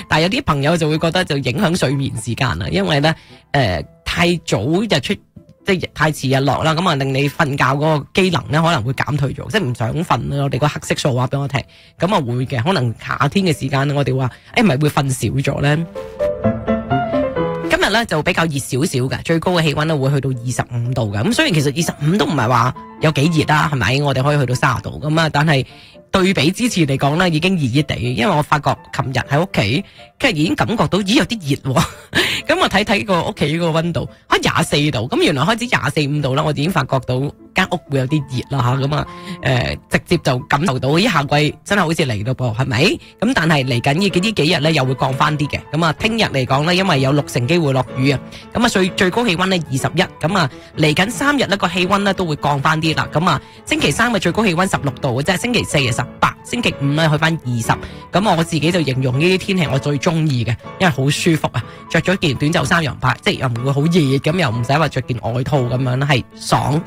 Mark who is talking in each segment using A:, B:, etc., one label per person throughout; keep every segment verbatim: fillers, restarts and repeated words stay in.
A: 但係有啲朋友就會覺得就影響睡眠時間啦，因為咧誒、呃、太早日出。即係太遲日落啦，咁啊令你瞓覺嗰個機能咧可能會減退咗，即係唔想瞓啦。我哋個黑色素話俾我聽，咁啊會嘅。可能夏天嘅時間我哋話誒咪會瞓少咗咧。今日咧就比較熱少少嘅，最高嘅氣溫咧會去到二十五度嘅。咁雖然其實二十五都唔係話有幾熱啦，係咪？我哋可以去到三十度咁啊，但係對比之前嚟講咧，已經熱熱地。因為我發覺琴日喺屋企，跟住已經感覺到咦有啲熱喎。咁我睇睇個屋企個溫度，啊廿四度，咁原來開始廿四五度啦，我哋已經發覺到間屋會有啲熱啦吓，咁啊誒直接就感受到啲夏季真係好似嚟到噃，係咪？咁但係嚟緊呢幾呢幾日咧又會降翻啲嘅，咁啊聽日嚟講咧，因為有六成機會落雨啊，咁啊最最高氣溫咧二十一，咁啊嚟緊三日咧個氣溫咧都會降翻啲啦，咁啊星期三嘅最高氣溫十六度嘅啫，星期四係十八，星期五咧去翻二十，咁我自己就形容呢啲天氣我最中意嘅，因為好舒服啊，着咗件短袖衫又唔怕，即係又唔會好熱咁，又唔使話着件外套咁樣，係爽。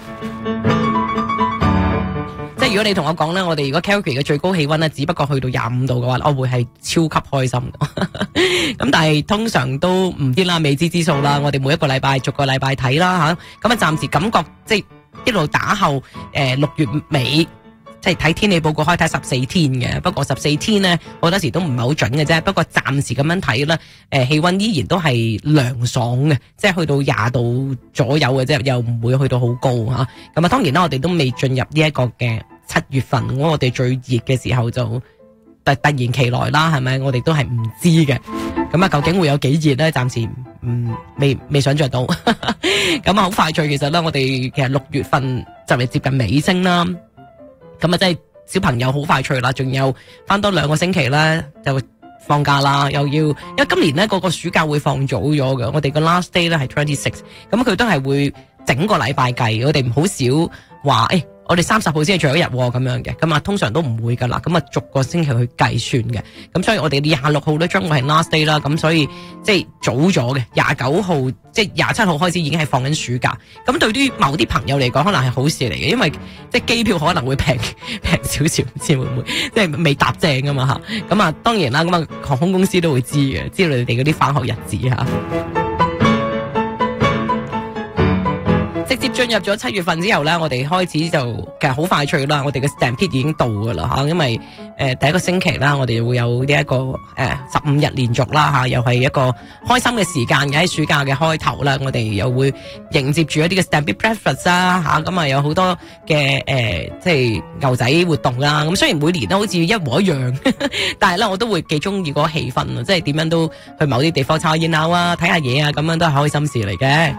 A: 即係如果你同我講咧，我哋如果 Calgary 嘅最高氣溫咧，只不過去到廿五度嘅話，我會係超級開心。咁但係通常都唔知啦，未知之數啦。我哋每一個禮拜逐個禮拜睇啦吓，咁啊暫時感覺即係一路打後誒六月尾。即係睇天氣報告開睇十四天嘅，不過十四天呢，好多時都唔係好準嘅啫。不過暫時咁樣睇啦，誒氣溫依然都係涼爽嘅，即係去到廿度左右嘅啫，又唔會去到好高吓。咁啊，當然啦，我哋都未進入呢一個嘅七月份，我哋最熱嘅時候就突突然其來啦，係咪？我哋都係唔知嘅。咁啊，究竟會有幾熱咧？暫時唔未未想象到。咁啊，好快脆，其實咧，我哋其實六月份就嚟接近尾聲啦。咁啊，即係小朋友好快脆啦，仲有翻多兩個星期咧就放假啦，又要因為今年咧個個暑假會放早咗嘅，我哋個 last day 咧係 twenty six，咁佢都係會整個禮拜計，我哋唔好少話誒。我哋三十號先係最後一日咁樣嘅，咁啊通常都唔會噶啦，咁啊逐個星期去計算嘅，咁所以我哋廿六號咧將會係 last day 啦，咁所以即係早咗嘅，廿九號即係廿七號開始已經係放緊暑假，咁對於某啲朋友嚟講可能係好事嚟嘅，因為即係機票可能會平平少少，唔知會唔會即係未搭正噶嘛吓，咁啊當然啦，咁啊航空公司都會知嘅，知道你哋嗰啲返學日子吓。直接進入咗七月份之後咧，我哋開始就其實好快脆啦。我哋嘅 Stampede 已經到噶啦吓，因為誒、呃、第一個星期啦，我哋會有呢、這、一個誒十五日連續啦吓，又係一個開心嘅時間嘅，喺暑假嘅開頭啦，我哋又會迎接住一啲嘅 Stampede Breakfast 啦吓，咁啊有好多嘅誒、呃、即係牛仔活動啦。咁雖然每年都好似一模一樣，呵呵但係咧我都會幾中意嗰個氣氛啊，即係點樣都去某啲地方湊熱鬧啊，睇下嘢啊，咁樣都係開心事嚟嘅。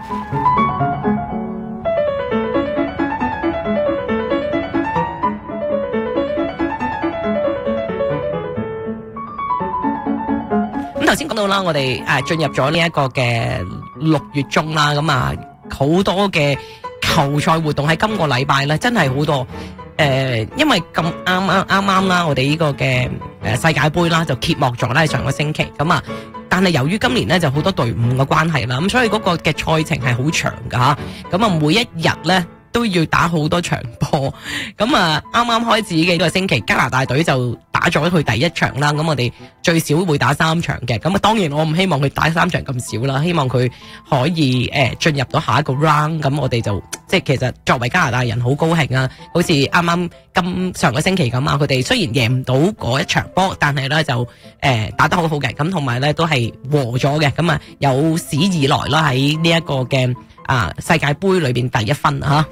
A: 頭先講到啦，我哋誒進入咗呢一個嘅六月中啦，咁啊好多嘅球賽活動喺今個禮拜咧，真係好多誒、呃，因為咁啱啱啱啱啦，我哋呢個嘅誒世界盃啦就揭幕咗啦，上個星期咁啊，但係由於今年咧就好多隊伍嘅關係啦，咁所以嗰個嘅賽程係好長噶吓，咁啊每一日咧都要打好多場波，咁啊啱啱開始嘅呢個星期，加拿大隊就打咗佢第一場啦，咁我哋最少會打三場嘅，咁啊當然我唔希望佢打三場咁少啦，希望佢可以誒進入到下一個 round，咁我哋就即係其實作為加拿大人好高興啊，好似啱啱今上個星期咁啊，佢哋雖然贏唔到嗰一場波，但係咧就誒、呃、打得好好嘅，咁同埋咧都係和咗嘅，咁啊有史以來啦喺呢一個嘅啊世界盃裏邊第一分啊！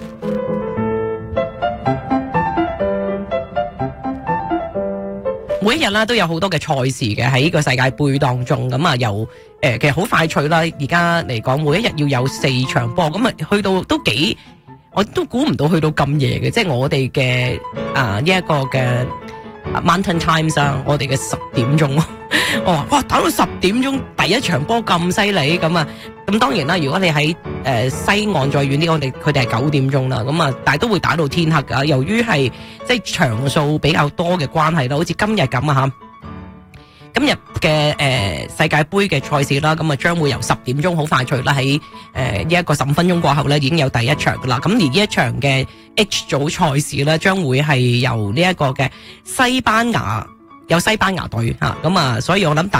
A: 每一日啦都有好多嘅賽事嘅喺呢個世界盃當中，咁啊由誒、呃、其實好快脆啦，而家嚟講每一日要有四場波，咁啊去到都幾，我都估唔到去到咁夜嘅，即係我哋嘅啊呢一個嘅 Mountain Times 啊，我哋嘅十點鐘，我話哇打到十點鐘第一場波咁犀利，咁啊咁當然啦，如果你喺誒、呃、西岸再遠啲，我哋佢哋係九點鐘啦，咁啊但係都會打到天黑噶，由於係即係場數比較多嘅關係啦，好似今日咁啊吓。今日嘅誒世界盃嘅賽事啦，咁啊將會由十點鐘好快脆啦，喺誒呢一個十五分鐘過後咧，已經有第一場噶啦。咁而呢一場嘅 H 組賽事咧，將會係由呢一個嘅西班牙有西班牙隊吓，咁啊，所以我諗大。